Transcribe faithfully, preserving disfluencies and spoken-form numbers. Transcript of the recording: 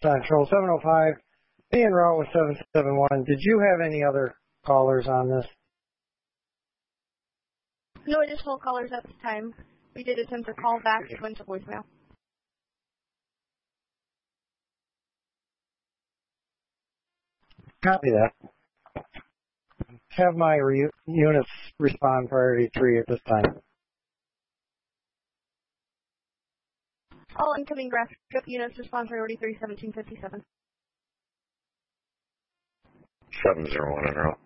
Central, seven oh five, being route with seven seven one. Did you have any other callers on this? No additional callers at this time. We did attempt to call back. It went to voicemail. Copy that. Have my re- units respond priority three at this time. All incoming graphic units respond priority three, seventeen fifty-seven. seven zero one en route.